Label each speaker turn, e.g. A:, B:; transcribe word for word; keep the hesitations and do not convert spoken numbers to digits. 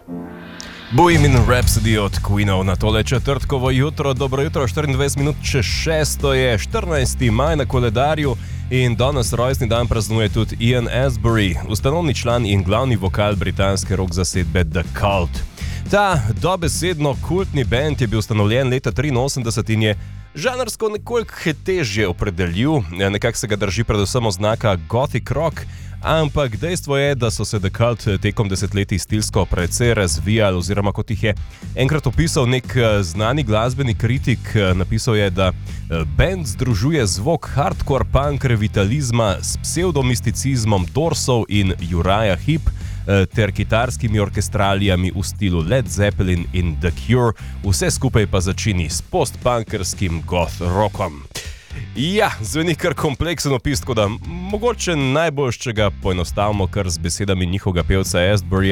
A: Bohemian Rhapsody od Queenov na tole četrtkovo jutro. Dobro jutro, štiriindvajset minut čez šesto je, štirinajsti maj na koledarju in danes rojstni dan praznuje tudi Ian Astbury, ustanovni član in glavni vokal britanske rock zasedbe The Cult. Ta dobesedno kultni band je bil ustanovljen leta triinosemdeset in je žanrsko nekoliko težje opredeljiv, nekako se ga drži predvsem oznaka gothic rock, ampak dejstvo je, da so se The Cult tekom desetletij stilsko precej razvijali, oziroma kot jih je enkrat opisal nek znani glasbeni kritik, napisal je, da band združuje zvok hardcore punk revitalizma s pseudomisticizmom Doorsov in Uriah Heep ter kitarskimi orkestralijami v stilu Led Zeppelin in The Cure, vse skupaj pa začini s post-punkerskim goth rockom. Ja, zveni kar kompleksen opis, tako da mogoče najbolj, če ga poenostavimo kar z besedami njihovega pevca Astburyja.